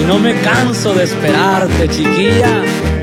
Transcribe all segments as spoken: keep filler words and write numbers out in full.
no me canso de esperarte, chiquilla.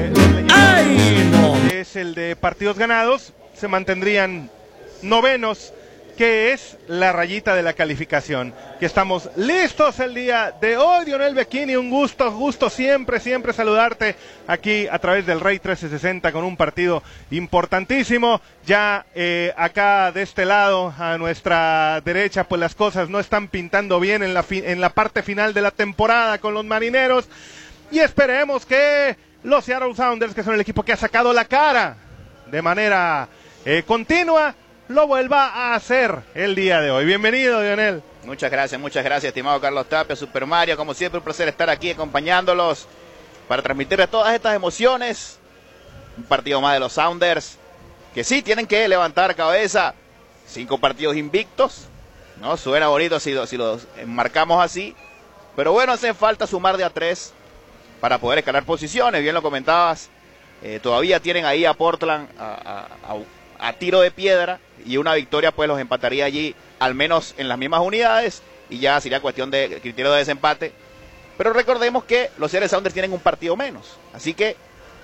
¡Ay, no! Es el de partidos ganados, se mantendrían novenos, que es la rayita de la calificación. Que estamos listos el día de hoy, Dionel Becchini, un gusto, gusto siempre, siempre saludarte aquí a través del Rey trescientos sesenta con un partido importantísimo. Ya eh, acá de este lado, a nuestra derecha, pues las cosas no están pintando bien en la, fi en la parte final de la temporada con los Marineros, y esperemos que los Seattle Sounders, que son el equipo que ha sacado la cara de manera eh, continua, lo vuelva a hacer el día de hoy. Bienvenido, Dionel. Muchas gracias, muchas gracias, estimado Carlos Tapia, Super Mario. Como siempre, un placer estar aquí acompañándolos para transmitirles todas estas emociones. Un partido más de los Sounders, que sí tienen que levantar cabeza. Cinco partidos invictos, ¿no? Suena bonito si, si los marcamos así. Pero bueno, hace falta sumar de a tres para poder escalar posiciones. Bien lo comentabas. Eh, todavía tienen ahí a Portland a, a, a a tiro de piedra, y una victoria pues los empataría allí al menos en las mismas unidades, y ya sería cuestión de criterio de desempate. Pero recordemos que los Seattle Sounders tienen un partido menos, así que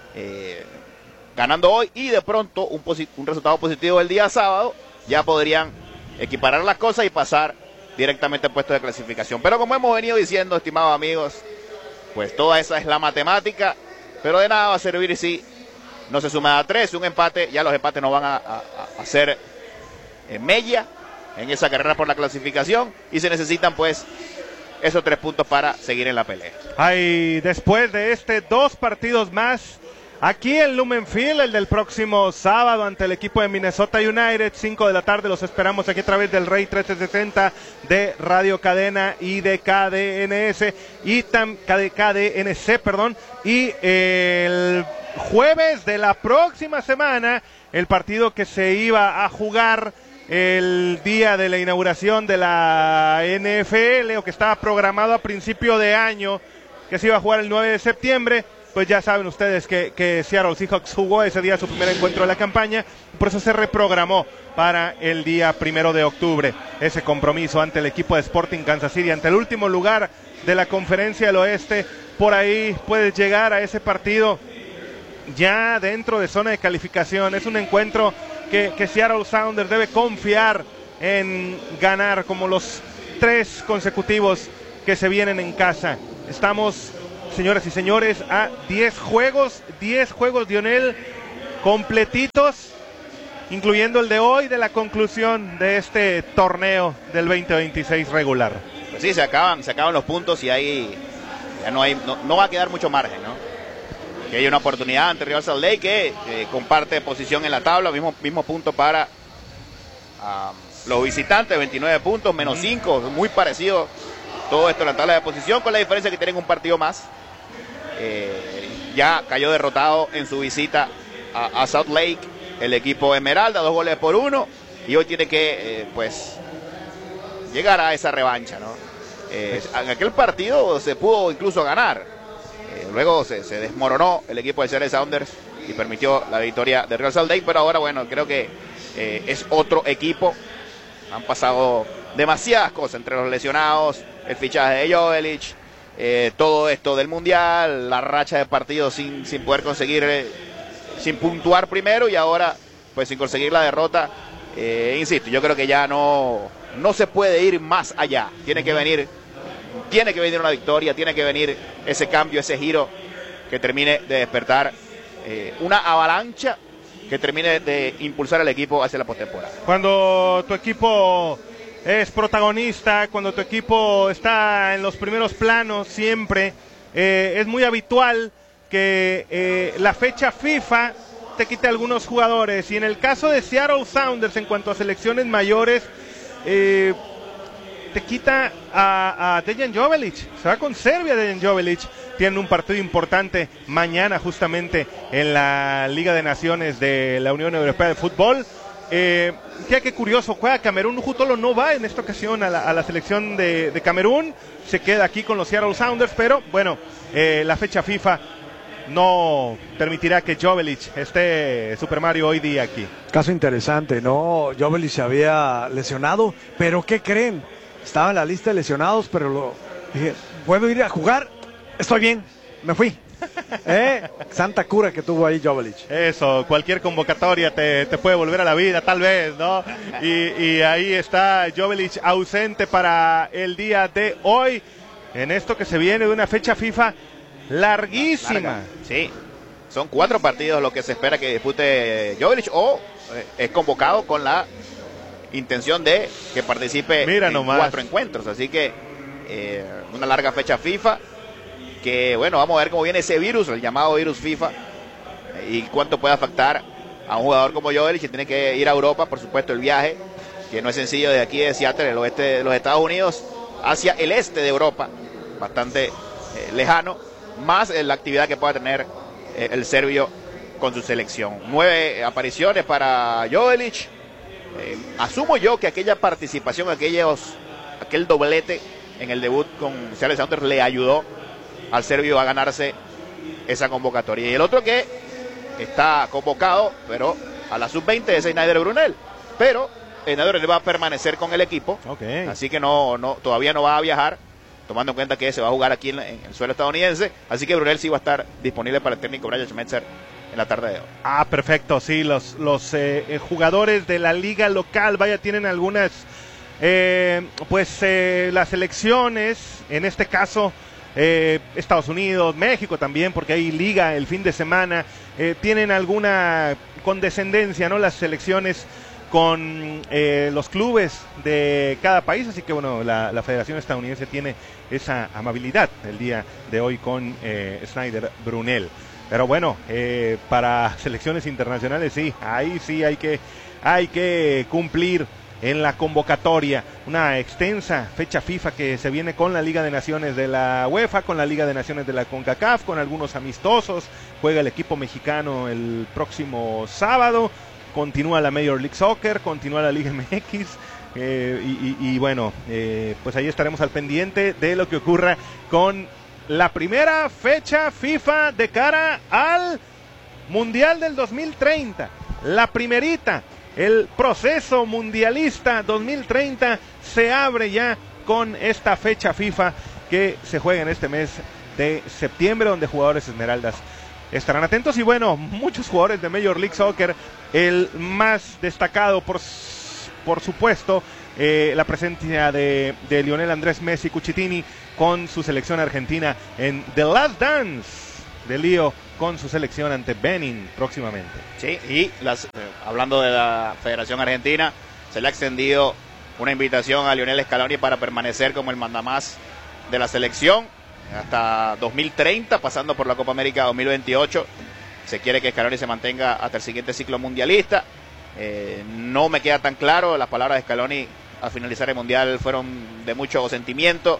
eh, ganando hoy y de pronto un, un resultado positivo el día sábado, ya podrían equiparar las cosas y pasar directamente al puesto de clasificación. Pero como hemos venido diciendo, estimados amigos, pues toda esa es la matemática, pero de nada va a servir si no se suma a tres. Un empate, ya los empates no van a, a, a hacer eh, mella en esa carrera por la clasificación, y se necesitan pues esos tres puntos para seguir en la pelea. Hay después de este dos partidos más aquí en Lumen Field, el del próximo sábado ante el equipo de Minnesota United, cinco de la tarde. Los esperamos aquí a través del Rey trescientos sesenta de Radio Cadena y de K D N S y tam, K D N C, perdón, y el jueves de la próxima semana, el partido que se iba a jugar el día de la inauguración de la N F L, o que estaba programado a principio de año, que se iba a jugar el nueve de septiembre, pues ya saben ustedes que, que Seattle Seahawks jugó ese día su primer encuentro de la campaña, por eso se reprogramó para el día primero de octubre, ese compromiso ante el equipo de Sporting Kansas City, ante el último lugar de la Conferencia del Oeste. Por ahí puedes llegar a ese partido ya dentro de zona de calificación. Es un encuentro que, que Seattle Sounders debe confiar en ganar, como los tres consecutivos que se vienen en casa. Estamos, señoras y señores, a diez juegos, diez juegos, Dionel, completitos, incluyendo el de hoy, de la conclusión de este torneo del veinte veintiséis regular. Pues sí, se acaban, se acaban los puntos, y ahí ya no hay, no, no va a quedar mucho margen, ¿no? Que hay una oportunidad ante Real Salt Lake, que eh, comparte posición en la tabla, mismo, mismo punto para um, los visitantes, veintinueve puntos, menos cinco, muy parecido todo esto en la tabla de posición, con la diferencia que tienen un partido más. Eh, ya cayó derrotado en su visita a, a Salt Lake el equipo Esmeralda, dos goles por uno, y hoy tiene que eh, pues llegar a esa revancha, ¿no? Eh, en aquel partido se pudo incluso ganar. Eh, luego se, se desmoronó el equipo de Seattle Sounders y permitió la victoria de Real Salt Lake, pero ahora bueno, creo que eh, es otro equipo. Han pasado demasiadas cosas entre los lesionados, el fichaje de Jovelich, eh, todo esto del Mundial, la racha de partidos sin, sin poder conseguir, eh, sin puntuar primero, y ahora pues sin conseguir la derrota. Eh, insisto, yo creo que ya no, no se puede ir más allá, tiene que venir Tiene que venir una victoria, tiene que venir ese cambio, ese giro que termine de despertar eh, una avalancha que termine de impulsar al equipo hacia la postemporada. Cuando tu equipo es protagonista, cuando tu equipo está en los primeros planos siempre, eh, es muy habitual que eh, la fecha FIFA te quite algunos jugadores, y en el caso de Seattle Sounders, en cuanto a selecciones mayores, eh, te quita a, a Dejan Jovelich, se va con Serbia. Dejan Jovelich tiene un partido importante mañana justamente en la Liga de Naciones de la Unión Europea de Fútbol. Eh, ya que curioso, juega Camerún. Jutolo no va en esta ocasión a la, a la selección de, de Camerún, se queda aquí con los Seattle Sounders, pero bueno, eh, la fecha FIFA no permitirá que Jovelich esté, Super Mario, hoy día aquí. Caso interesante, ¿no? Jovelich se había lesionado, pero ¿qué creen? Estaba en la lista de lesionados, pero lo dije, ¿puedo ir a jugar? Estoy bien, me fui. ¿Eh? Santa cura que tuvo ahí Joveljic. Eso, cualquier convocatoria te, te puede volver a la vida, tal vez, ¿no? Y, y ahí está Joveljic ausente para el día de hoy, en esto que se viene de una fecha FIFA larguísima. Larga. Sí, son cuatro partidos lo que se espera que dispute Joveljic, o eh, es convocado con la intención de que participe Mira en nomás. cuatro encuentros, así que eh, una larga fecha FIFA, que bueno, vamos a ver cómo viene ese virus, el llamado virus FIFA, eh, y cuánto puede afectar a un jugador como Joveljic, que tiene que ir a Europa, por supuesto el viaje, que no es sencillo, de aquí de Seattle, el oeste de los Estados Unidos, hacia el este de Europa, bastante eh, lejano, más eh, la actividad que pueda tener eh, el serbio con su selección. Nueve apariciones para Joveljic. Eh, asumo yo que aquella participación, aquellos, aquel doblete en el debut con Seattle Sounders le ayudó al serbio a ganarse esa convocatoria. Y el otro que está convocado, pero a la sub veinte, es Snyder Brunel. Pero Snyder Brunel va a permanecer con el equipo, Okay. así que no, no, todavía no va a viajar, tomando en cuenta que se va a jugar aquí en, en el suelo estadounidense. Así que Brunel sí va a estar disponible para el técnico Brian Schmetzer en la tarde de hoy. Ah, perfecto, sí, los, los eh, eh, jugadores de la liga local, vaya, tienen algunas, eh, pues eh, las selecciones, en este caso eh, Estados Unidos, México también, porque hay liga el fin de semana, eh, tienen alguna condescendencia, ¿no? Las selecciones con eh, los clubes de cada país, así que bueno, la, la Federación Estadounidense tiene esa amabilidad el día de hoy con eh, Snyder Brunel. Pero bueno, eh, para selecciones internacionales sí, ahí sí hay que, hay que cumplir en la convocatoria. Una extensa fecha FIFA que se viene con la Liga de Naciones de la UEFA, con la Liga de Naciones de la CONCACAF, con algunos amistosos. Juega el equipo mexicano el próximo sábado. Continúa la Major League Soccer, continúa la Liga M X. Eh, y, y, y bueno, eh, pues ahí estaremos al pendiente de lo que ocurra con la primera fecha FIFA de cara al Mundial del dos mil treinta. La primerita, el proceso mundialista dos mil treinta se abre ya con esta fecha FIFA que se juega en este mes de septiembre, donde jugadores esmeraldas estarán atentos. Y bueno, muchos jugadores de Major League Soccer, el más destacado por, por supuesto, eh, la presencia de, de Lionel Andrés Messi Cucitini con su selección argentina en The Last Dance de Lío, con su selección ante Benin próximamente. Sí, y las, eh, hablando de la Federación Argentina, se le ha extendido una invitación a Lionel Scaloni para permanecer como el mandamás de la selección hasta dos mil treinta, pasando por la Copa América dos mil veintiocho. Se quiere que Scaloni se mantenga hasta el siguiente ciclo mundialista. Eh, no me queda tan claro, las palabras de Scaloni al finalizar el mundial fueron de mucho sentimiento.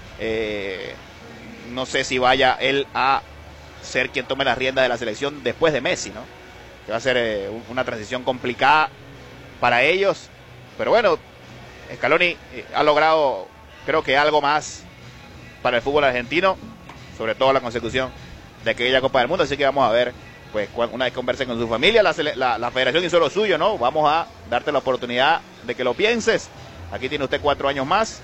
Eh, no sé si vaya él a ser quien tome las riendas de la selección después de Messi, ¿no? Que va a ser eh, una transición complicada para ellos, pero bueno, Scaloni eh, ha logrado, creo que algo más para el fútbol argentino, sobre todo la consecución de aquella Copa del Mundo. Así que vamos a ver, pues una vez conversen con su familia, la, la, la federación hizo lo suyo, ¿no? Vamos a darte la oportunidad de que lo pienses. Aquí tiene usted cuatro años más,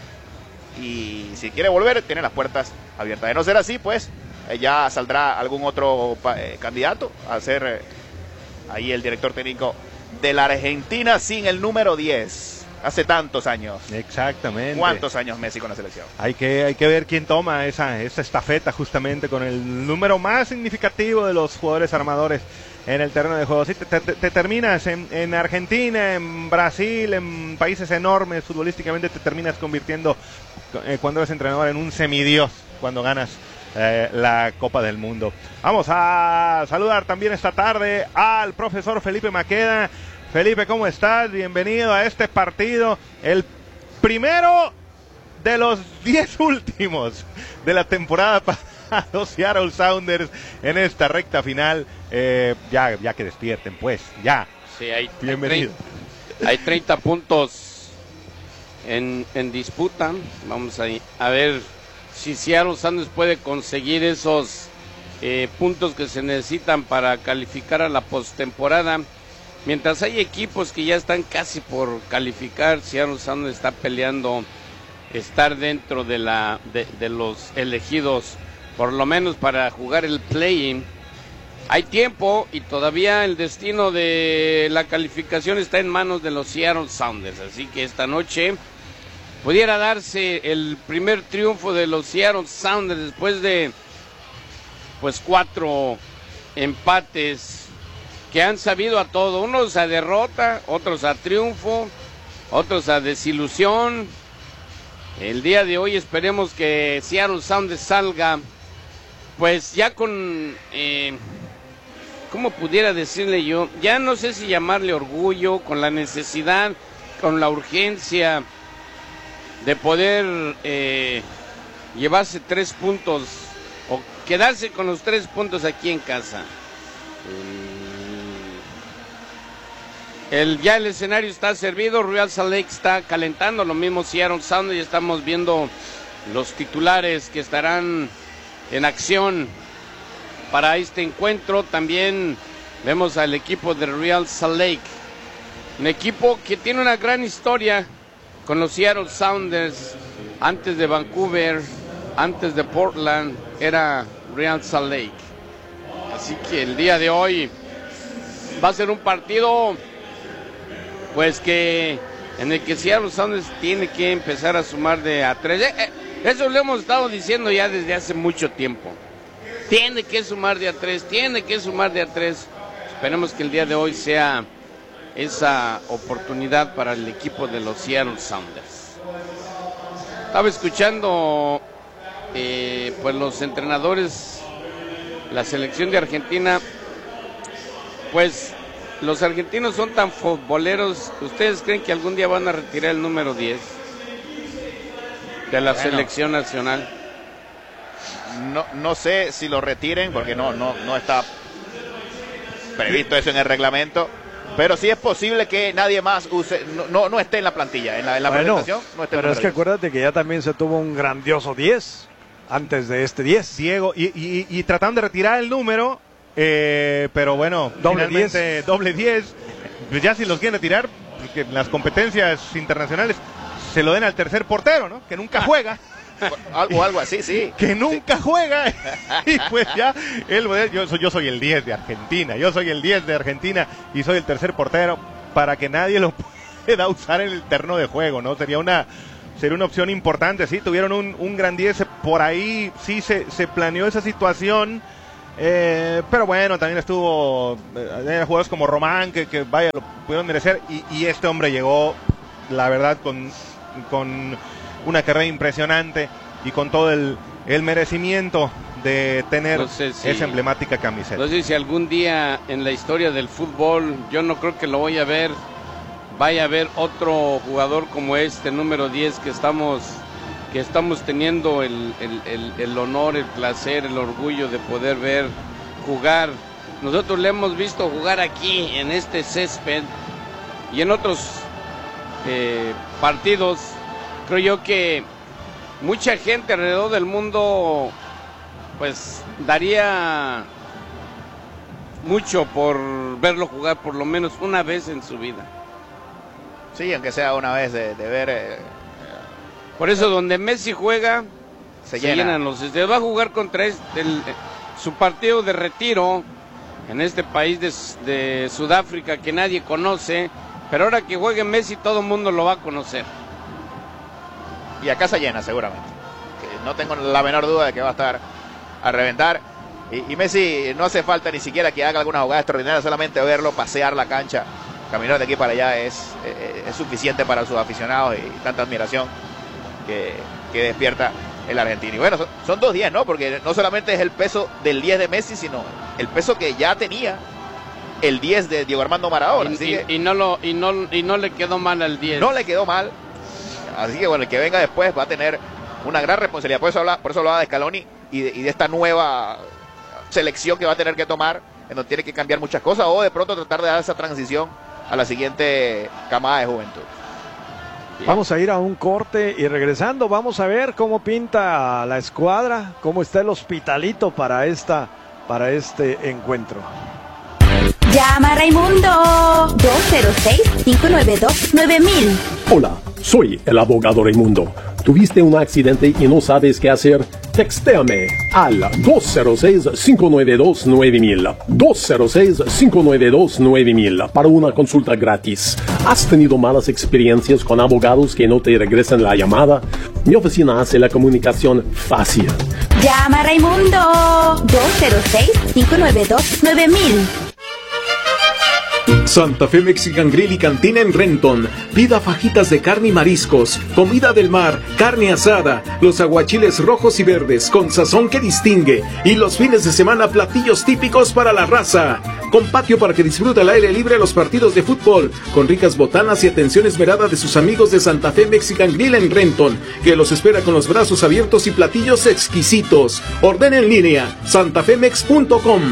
y si quiere volver, tiene las puertas abiertas. De no ser así, pues eh, ya saldrá algún otro eh, candidato a ser eh, ahí el director técnico de la Argentina sin el número diez. Hace tantos años. Exactamente. ¿Cuántos años Messi con la selección? Hay que, hay que ver quién toma esa, esa estafeta justamente con el número más significativo de los jugadores armadores en el terreno de juego. Sí, te, te, te terminas en, en Argentina, en Brasil, en países enormes futbolísticamente, te terminas convirtiendo eh, cuando eres entrenador en un semidios cuando ganas eh, la Copa del Mundo. Vamos a saludar también esta tarde al profesor Felipe Maqueda. Felipe, ¿cómo estás? Bienvenido a este partido, el primero de los diez últimos de la temporada para los Seattle Sounders en esta recta final. Eh, ya, ya que despierten, pues, ya. Sí, hay, bienvenido. Hay treinta puntos en, en disputa. Vamos a, a ver si Seattle Sounders puede conseguir esos eh, puntos que se necesitan para calificar a la postemporada. Mientras hay equipos que ya están casi por calificar, Seattle Sounders está peleando estar dentro de la de, de los elegidos por lo menos para jugar el play-in. Hay tiempo y todavía el destino de la calificación está en manos de los Seattle Sounders, así que esta noche pudiera darse el primer triunfo de los Seattle Sounders después de pues cuatro empates que han sabido a todo, unos a derrota, otros a triunfo, otros a desilusión. El día de hoy esperemos que Seattle Sounders salga pues ya con eh, ¿cómo pudiera decirle yo? Ya no sé si llamarle orgullo, con la necesidad, con la urgencia de poder eh, llevarse tres puntos o quedarse con los tres puntos aquí en casa. El, ya el escenario está servido, Real Salt Lake está calentando, lo mismo Seattle Sounders, ya estamos viendo los titulares que estarán en acción para este encuentro. También vemos al equipo de Real Salt Lake, un equipo que tiene una gran historia con los Seattle Sounders. Antes de Vancouver, antes de Portland, era Real Salt Lake. Así que el día de hoy va a ser un partido pues que en el que Seattle Sounders tiene que empezar a sumar de a tres. Eh, eh, eso lo hemos estado diciendo ya desde hace mucho tiempo. Tiene que sumar de a tres, tiene que sumar de a tres. Esperemos que el día de hoy sea esa oportunidad para el equipo de los Seattle Sounders. Estaba escuchando eh, pues los entrenadores, la selección de Argentina. Pues los argentinos son tan futboleros. ¿Ustedes creen que algún día van a retirar el número diez de la bueno. selección nacional? No, no sé si lo retiren porque no, no, no está previsto eso en el reglamento, pero sí es posible que nadie más use, no, no, no esté en la plantilla, en la, en la bueno, presentación no esté. Pero es que acuérdate que ya también se tuvo un grandioso diez antes de este diez. Diego, y, y, y trataron de retirar el número, eh, pero bueno, doble diez. Doble diez, pues ya si los quieren retirar, porque en las competencias internacionales se lo den al tercer portero, ¿no? Que nunca juega. Algo, algo así, sí. Que nunca sí. juega. Y pues ya, él, yo, soy, yo soy el diez de Argentina. Yo soy el diez de Argentina y soy el tercer portero para que nadie lo pueda usar en el terreno de juego, ¿no? Sería una, sería una opción importante. Sí, tuvieron un, un gran diez. Por ahí sí se, se planeó esa situación. Eh, pero bueno, también estuvo eh, jugadores como Román, que, que vaya, lo pudieron merecer. Y, y este hombre llegó, la verdad, con... con una carrera impresionante y con todo el, el merecimiento de tener no sé si, esa emblemática camiseta. No sé si algún día en la historia del fútbol, yo no creo que lo voy a ver, vaya a haber otro jugador como este, número diez, que estamos, que estamos teniendo el, el, el, el honor, el placer, el orgullo de poder ver jugar. Nosotros le hemos visto jugar aquí, en este césped, y en otros eh, partidos. Creo yo que mucha gente alrededor del mundo pues daría mucho por verlo jugar por lo menos una vez en su vida. Sí, aunque sea una vez de, de ver. Eh, por eso donde Messi juega se, se llena. llenan los estadios. Va a jugar contra este, el, su partido de retiro en este país de, de Sudáfrica que nadie conoce, pero ahora que juegue Messi todo el mundo lo va a conocer. Y a casa llena seguramente, que no tengo la menor duda de que va a estar a reventar. Y, y Messi no hace falta ni siquiera que haga alguna jugada extraordinaria, solamente verlo pasear la cancha, caminar de aquí para allá es, es, es suficiente para sus aficionados y tanta admiración que, que despierta el argentino. Y bueno, son, son dos diez, ¿no? Porque no solamente es el peso del diez de Messi, sino el peso que ya tenía el diez de Diego Armando Maradona. Y, así y, que, y, no lo, y, no, y no le quedó mal al diez. No le quedó mal. Así que bueno, el que venga después va a tener una gran responsabilidad. Por eso hablaba, por eso hablaba de Scaloni y de, y de esta nueva selección que va a tener que tomar, en donde tiene que cambiar muchas cosas o de pronto tratar de dar esa transición a la siguiente camada de juventud. Bien. Vamos a ir a un corte y regresando vamos a ver cómo pinta la escuadra, cómo está el hospitalito para, esta, para este encuentro. Llama a Raimundo dos cero seis, cinco nueve dos, nueve mil. Hola, soy el abogado Raimundo. ¿Tuviste un accidente y no sabes qué hacer? Textéame al dos cero seis, cinco nueve dos, nueve mil, dos cero seis, cinco nueve dos, nueve mil para una consulta gratis. ¿Has tenido malas experiencias con abogados que no te regresan la llamada? Mi oficina hace la comunicación fácil. Llama a Raimundo dos cero seis, cinco nueve dos, nueve mil. Santa Fe Mexican Grill y Cantina en Renton. Pida fajitas de carne y mariscos, comida del mar, carne asada, los aguachiles rojos y verdes con sazón que distingue y los fines de semana platillos típicos para la raza. Con patio para que disfrute al aire libre los partidos de fútbol, con ricas botanas y atención esmerada de sus amigos de Santa Fe Mexican Grill en Renton, que los espera con los brazos abiertos y platillos exquisitos. Ordena en línea santafemex punto com.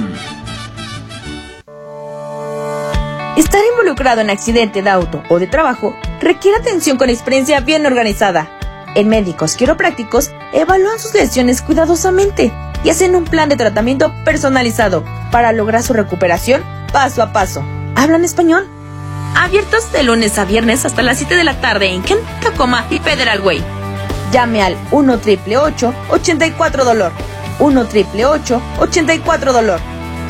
Estar involucrado en accidente de auto o de trabajo requiere atención con experiencia bien organizada. En Médicos Quiroprácticos evalúan sus lesiones cuidadosamente y hacen un plan de tratamiento personalizado para lograr su recuperación paso a paso. ¿Hablan español? Abiertos de lunes a viernes hasta las siete de la tarde en Kent, Tacoma y Federal Way. Llame al uno, ocho ocho ocho, ocho cuatro, dolor. uno, ocho ocho ocho, ocho cuatro, dolor.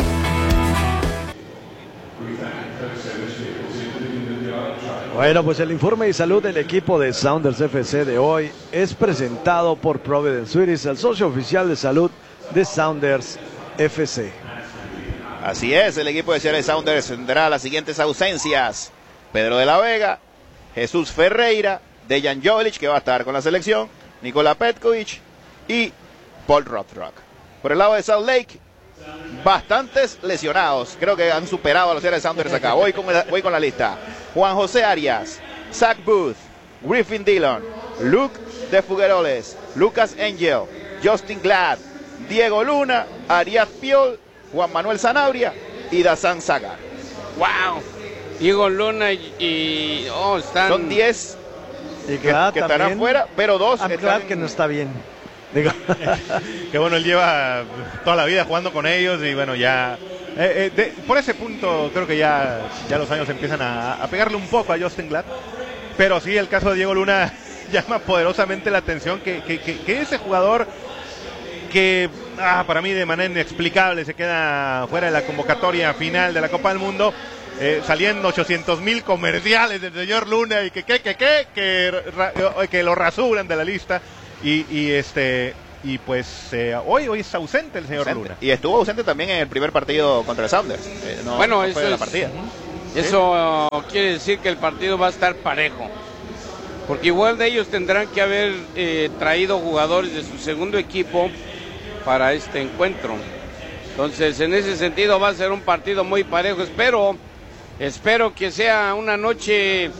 Bueno, pues el informe de salud del equipo de Sounders F C de hoy es presentado por Providence Suites, el socio oficial de salud de Sounders F C. Así es, el equipo de Seattle Sounders tendrá las siguientes ausencias: Pedro de la Vega, Jesús Ferreira, Dejan Jovic, que va a estar con la selección, Nikola Petkovic y Paul Rothrock. Por el lado de Salt Lake, bastantes lesionados. Creo que han superado a los Seattle Sounders acá. Voy con, la, voy con la lista. Juan José Arias, Zach Booth, Griffin Dillon, Luke de Fugueroles, Lucas Angel, Justin Glad, Diego Luna, Arias Piol, Juan Manuel Sanabria y Dazan Zagar. ¡Wow! Diego Luna y... y oh, están... Son diez y que, que estarán fuera, pero dos I'm están... glad que no está bien. Digo. Que bueno, él lleva toda la vida jugando con ellos y bueno, ya eh, eh, de, por ese punto creo que ya, ya los años empiezan a, a pegarle un poco a Justin Glad, pero sí, el caso de Diego Luna llama poderosamente la atención, que, que, que, que ese jugador que ah, para mí de manera inexplicable se queda fuera de la convocatoria final de la Copa del Mundo, eh, saliendo ochocientos mil comerciales del señor Luna y que que que que que, que, que lo rasuran de la lista. Y, y este y pues eh, hoy hoy es ausente el señor ausente. Luna. Y estuvo ausente también en el primer partido contra el Sounders. Eh, no, bueno, no eso fue de la es, partida. Eso ¿sí? Quiere decir que el partido va a estar parejo. Porque igual de ellos tendrán que haber eh, traído jugadores de su segundo equipo para este encuentro. Entonces, en ese sentido va a ser un partido muy parejo. Espero, espero que sea una noche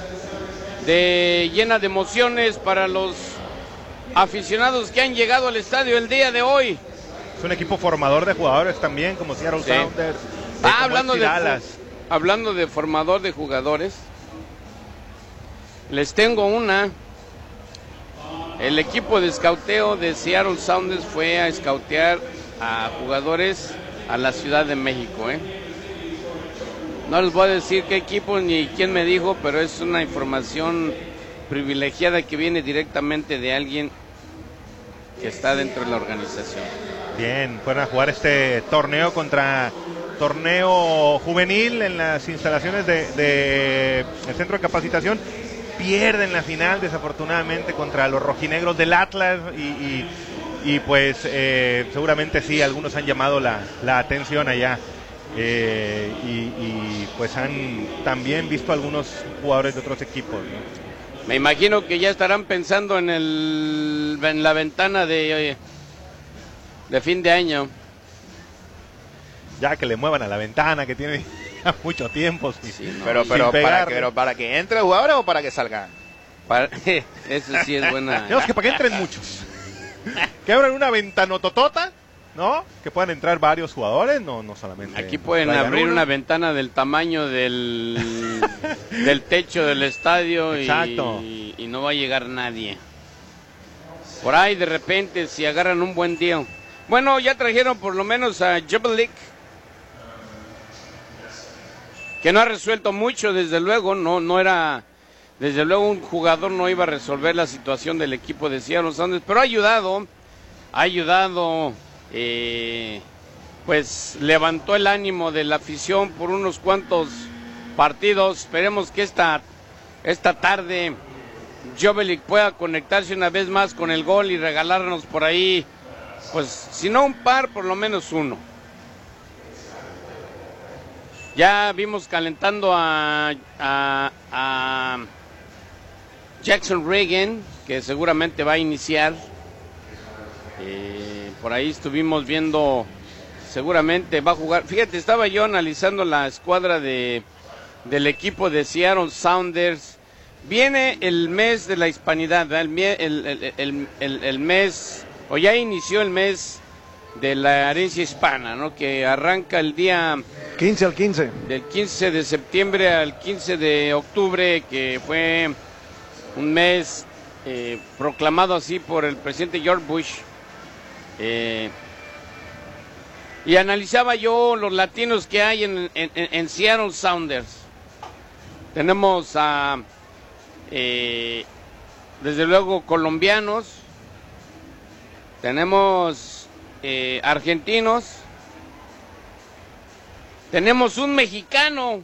de llena de emociones para los aficionados que han llegado al estadio el día de hoy. Es un equipo formador de jugadores también, como Seattle sí. Sounders. Ah, eh, hablando, de, hablando de formador de jugadores, les tengo una. El equipo de escauteo de Seattle Sounders fue a escautear a jugadores a la Ciudad de México, ¿eh? No les voy a decir qué equipo ni quién me dijo, pero es una información privilegiada que viene directamente de alguien que está dentro de la organización. Bien, fueron a jugar este torneo contra torneo juvenil en las instalaciones de, de el centro de capacitación. Pierden la final desafortunadamente contra los rojinegros del Atlas y, y, y pues eh, seguramente sí, algunos han llamado la, la atención allá. Eh, y, y pues han también visto algunos jugadores de otros equipos, ¿no? Me imagino que ya estarán pensando en el en la ventana de, de fin de año. Ya que le muevan a la ventana, que tiene ya mucho tiempo. Sí, sí, no, pero pero para, que, pero para que entre jugadores o para que salgan. Para, eso sí es buena. Digamos que para que entren muchos. Que abran una ventanototota, ¿no? Que puedan entrar varios jugadores, no, no solamente. Aquí pueden abrir uno. Una ventana del tamaño del, del techo del estadio. Exacto. Y, y no va a llegar nadie. Por ahí de repente, si agarran un buen día. Bueno, ya trajeron por lo menos a Jubilik, que no ha resuelto mucho, desde luego, no, no era, desde luego un jugador no iba a resolver la situación del equipo de Seattle Sounders, pero ha ayudado. ha ayudado, eh, pues levantó el ánimo de la afición por unos cuantos partidos. Esperemos que esta, esta tarde Joveljic pueda conectarse una vez más con el gol y regalarnos por ahí, pues si no un par, por lo menos uno. Ya vimos calentando a, a, a Jackson Reagan, que seguramente va a iniciar. Eh, por ahí estuvimos viendo, seguramente va a jugar. Fíjate, estaba yo analizando la escuadra de, del equipo de Seattle Sounders. Viene el mes de la hispanidad, el, el, el, el, el, el mes, o ya inició el mes de la herencia hispana, ¿no? Que arranca el día quince al quince. Del quince de septiembre al quince de octubre, que fue un mes eh, proclamado así por el presidente George Bush. Eh, y analizaba yo los latinos que hay en, en, en Seattle Sounders. Tenemos a, eh, desde luego, colombianos, tenemos eh, argentinos, tenemos un mexicano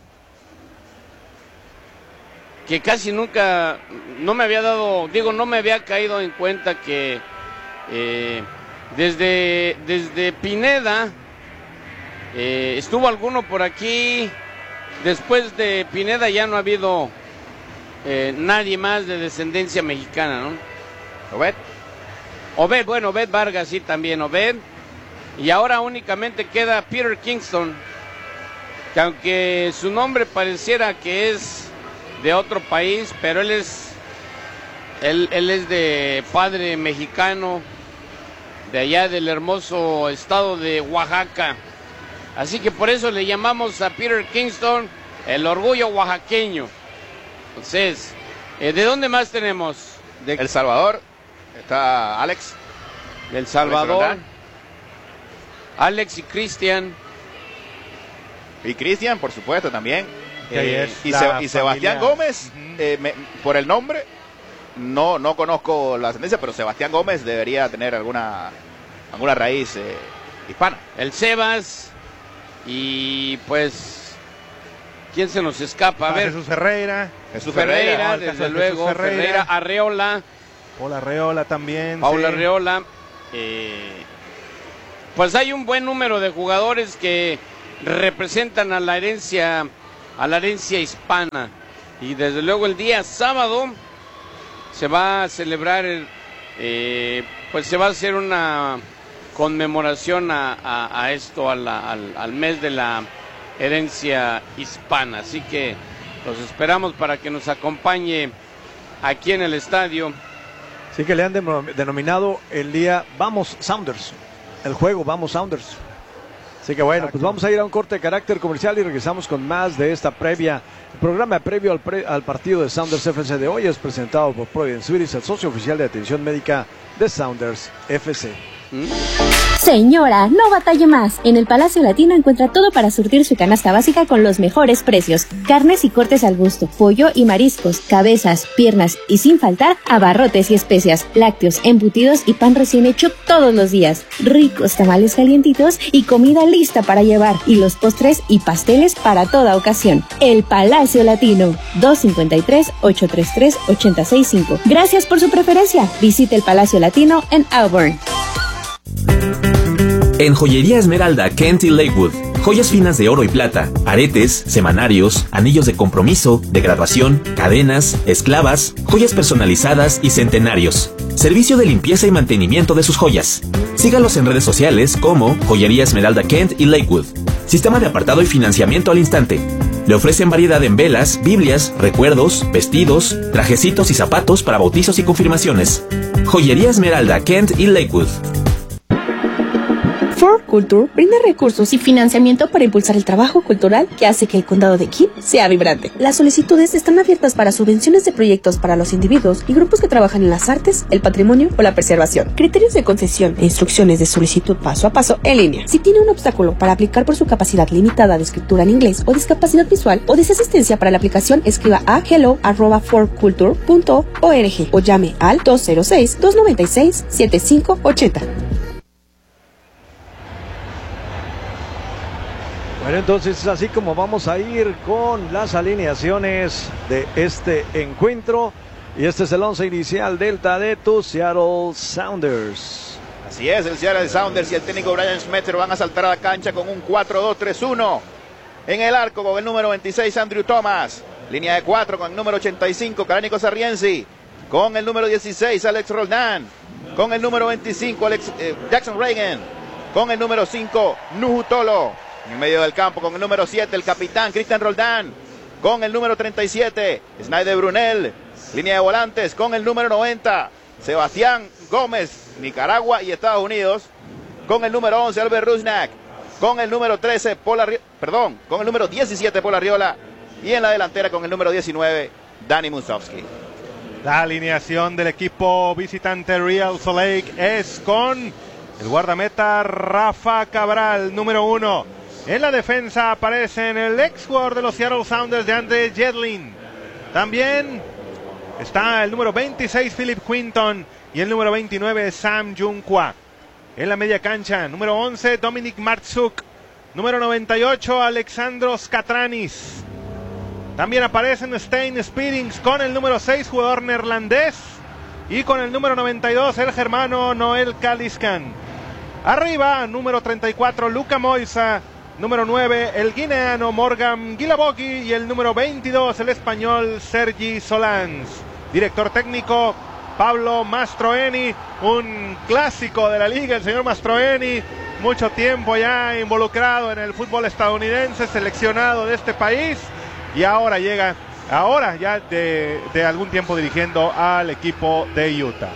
que casi nunca, no me había dado, digo, no me había caído en cuenta que eh, desde, desde Pineda eh, estuvo alguno por aquí. Después de Pineda ya no ha habido eh, nadie más de descendencia mexicana, ¿no? Obed. Obed, bueno, Obed Vargas sí también, Obed. Y ahora únicamente queda Peter Kingston, que aunque su nombre pareciera que es de otro país, pero él es, él, él es de padre mexicano, de allá del hermoso estado de Oaxaca. Así que por eso le llamamos a Peter Kingston el orgullo oaxaqueño. Entonces, eh, ¿de dónde más tenemos? De El Salvador, está Alex. De El Salvador, Alex y Cristian. Y Cristian, por supuesto, también. Eh, y, Se, y Sebastián Gómez, uh-huh. eh, me, por el nombre, no, no conozco la ascendencia, pero Sebastián Gómez debería tener alguna, alguna raíz eh, hispana. El Sebas. Y pues, ¿quién se nos escapa? A ver, Jesús Ferreira. Jesús Ferreira, Ferreira, desde Jesús luego, Ferreira. Ferreira, Arreola. Paula Arreola también. Paula sí. Arreola. Eh, pues hay un buen número de jugadores que representan a la herencia, a la herencia hispana. Y desde luego el día sábado se va a celebrar, el, eh, pues se va a hacer una conmemoración a, a, a esto, a la, al, al mes de la herencia hispana. Así que los esperamos para que nos acompañe aquí en el estadio. Sí, que le han denominado el día Vamos Sounders, el juego Vamos Sounders. Así que bueno, pues vamos a ir a un corte de carácter comercial y regresamos con más de esta previa. El programa previo al, pre, al partido de Sounders F C de hoy es presentado por Providence Suites, el socio oficial de atención médica de Sounders F C. Señora, no batalle más. En el Palacio Latino encuentra todo para surtir su canasta básica con los mejores precios. Carnes y cortes al gusto, pollo y mariscos, cabezas, piernas y sin faltar abarrotes y especias, lácteos, embutidos y pan recién hecho todos los días. Ricos tamales calientitos y comida lista para llevar. Y los postres y pasteles para toda ocasión. El Palacio Latino, dos cinco tres, ocho tres tres, ocho seis cinco. Gracias por su preferencia. Visite el Palacio Latino en Auburn. En Joyería Esmeralda, Kent y Lakewood, joyas finas de oro y plata, aretes, semanarios, anillos de compromiso, de graduación, cadenas, esclavas, joyas personalizadas y centenarios. Servicio de limpieza y mantenimiento de sus joyas. Sígalos en redes sociales como Joyería Esmeralda Kent y Lakewood. Sistema de apartado y financiamiento al instante. Le ofrecen variedad en velas, biblias, recuerdos, vestidos, trajecitos y zapatos para bautizos y confirmaciones. Joyería Esmeralda Kent y Lakewood. Ford Culture brinda recursos y financiamiento para impulsar el trabajo cultural que hace que el condado de King sea vibrante. Las solicitudes están abiertas para subvenciones de proyectos para los individuos y grupos que trabajan en las artes, el patrimonio o la preservación. Criterios de concesión e instrucciones de solicitud paso a paso en línea. Si tiene un obstáculo para aplicar por su capacidad limitada de escritura en inglés o discapacidad visual o desea asistencia para la aplicación, escriba a hello arroba ford culture punto org o llame al dos cero seis, dos nueve seis, siete cinco ocho cero. Bueno, entonces es así como vamos a ir con las alineaciones de este encuentro. Y este es el once inicial Delta de tus Seattle Sounders. Así es, el Seattle Sounders y el técnico Brian Schmetzer van a saltar a la cancha con un cuatro dos tres uno. En el arco con el número veintiséis Andrew Thomas. Línea de cuatro con el número ochenta y cinco Karanico Sarrienzi. Con el número dieciséis Alex Roldan. Con el número veinticinco Alex, eh, Jackson Reagan. Con el número cinco Nuhu Tolo. En medio del campo con el número siete el capitán Cristian Roldan. Con el número treinta y siete Snyder Brunel. Línea de volantes con el número noventa Sebastián Gómez, Nicaragua y Estados Unidos. Con el número once Albert Rusnak. Con el número trece Paul Arri- perdón, con el número diecisiete Paul Arriola. Y en la delantera con el número diecinueve Dani Musovski. La alineación del equipo visitante Real Salt Lake es con el guardameta Rafa Cabral, número uno. En la defensa aparecen el ex jugador de los Seattle Sounders de Andre Jedlin. También está el número veintiséis Philip Quinton y el número veintinueve Sam Junkwa. En la media cancha, número once Dominic Martzuk, número noventa y ocho Alexandros Katranis. También aparecen Stein Speedings con el número seis, jugador neerlandés, y con el número noventa y dos el germano Noel Kaliskan. Arriba, número treinta y cuatro Luka Moisa, número nueve el guineano Morgan Guilaboki y el número veintidós el español Sergi Solans. Director técnico Pablo Mastroeni, un clásico de la liga, el señor Mastroeni, mucho tiempo ya involucrado en el fútbol estadounidense, seleccionado de este país, y ahora llega, ahora ya de, de algún tiempo dirigiendo al equipo de Utah.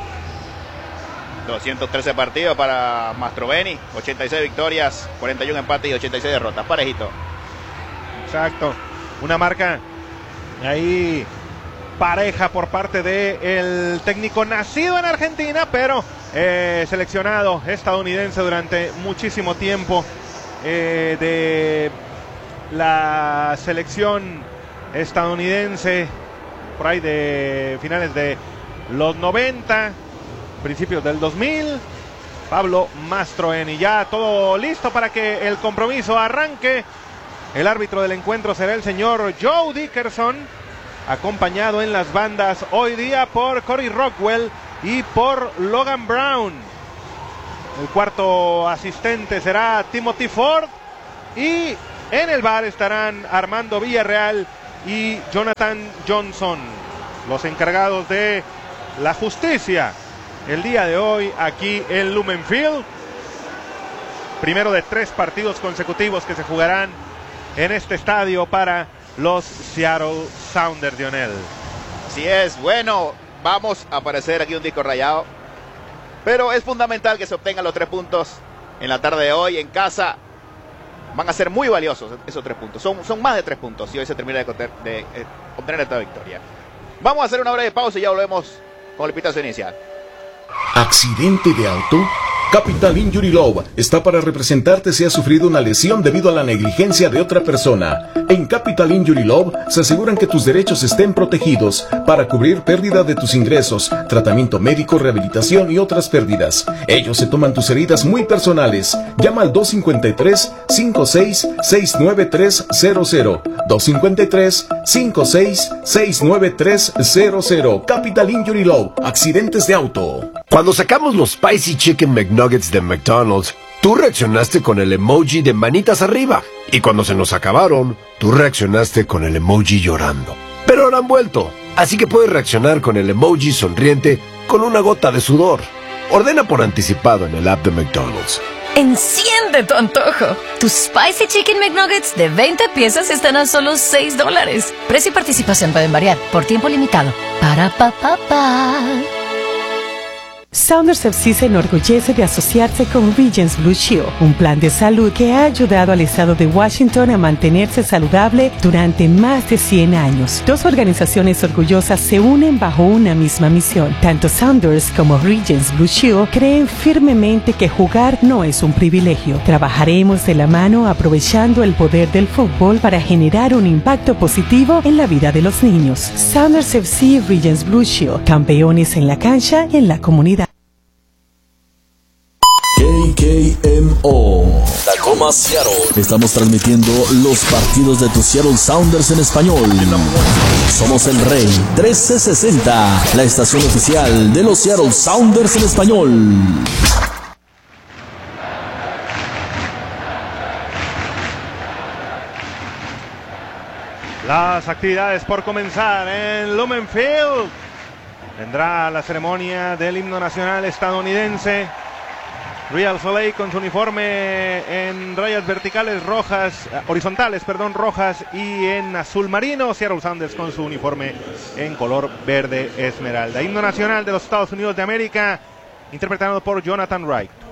doscientos trece partidos para Mastroeni, ochenta y seis victorias, cuarenta y uno empates y ochenta y seis derrotas, parejito. Exacto, una marca ahí pareja por parte del técnico nacido en Argentina, pero eh, seleccionado estadounidense durante muchísimo tiempo, eh, de la selección estadounidense por ahí de finales de los noventa, principios del dos mil. Pablo Mastroeni, ya todo listo para que el compromiso arranque. El árbitro del encuentro será el señor Joe Dickerson, acompañado en las bandas hoy día por Cory Rockwell y por Logan Brown. El cuarto asistente será Timothy Ford, y en el bar estarán Armando Villarreal y Jonathan Johnson, los encargados de la justicia el día de hoy aquí en Lumen Field. Primero de tres partidos consecutivos que se jugarán en este estadio para los Seattle Sounders, Lionel. Así es, bueno, vamos a aparecer aquí un disco rayado, pero es fundamental que se obtengan los tres puntos en la tarde de hoy en casa. Van a ser muy valiosos esos tres puntos, son, son más de tres puntos si hoy se termina de, de, de eh, obtener esta victoria. Vamos a hacer una breve pausa y ya volvemos con el pitazo inicial. ¿Accidente de auto? Capital Injury Law está para representarte si has sufrido una lesión debido a la negligencia de otra persona. En Capital Injury Law se aseguran que tus derechos estén protegidos para cubrir pérdida de tus ingresos, tratamiento médico, rehabilitación y otras pérdidas. Ellos se toman tus heridas muy personales. Llama al dos cinco tres, cinco seis, seis nueve tres cero cero. dos cinco tres, cinco seis, seis nueve tres cero cero. Capital Injury Law. Accidentes de auto. Cuando sacamos los Spicy Chicken McNuggets de McDonald's, tú reaccionaste con el emoji de manitas arriba. Y cuando se nos acabaron, tú reaccionaste con el emoji llorando. Pero ahora han vuelto, así que puedes reaccionar con el emoji sonriente con una gota de sudor. Ordena por anticipado en el app de McDonald's. Enciende tu antojo. Tus Spicy Chicken McNuggets de veinte piezas están a solo seis dólares. Precio y participación pueden variar por tiempo limitado. Para pa pa pa. Sounders F C se enorgullece de asociarse con Regence Blue Shield, un plan de salud que ha ayudado al estado de Washington a mantenerse saludable durante más de cien años. Dos organizaciones orgullosas se unen bajo una misma misión. Tanto Sounders como Regence Blue Shield creen firmemente que jugar no es un privilegio. Trabajaremos de la mano aprovechando el poder del fútbol para generar un impacto positivo en la vida de los niños. Sounders F C y Regence Blue Shield, campeones en la cancha y en la comunidad. K K M O. Tacoma, Seattle. Estamos transmitiendo los partidos de tus Seattle Sounders en español. Somos el Rey trece sesenta, la estación oficial de los Seattle Sounders en español. Las actividades por comenzar en Lumen Field. Vendrá la ceremonia del himno nacional estadounidense. Real Salt Lake con su uniforme en rayas verticales rojas, horizontales, perdón, rojas y en azul marino. Seattle Sounders con su uniforme en color verde esmeralda. Himno nacional de los Estados Unidos de América, interpretado por Jonathan Wright.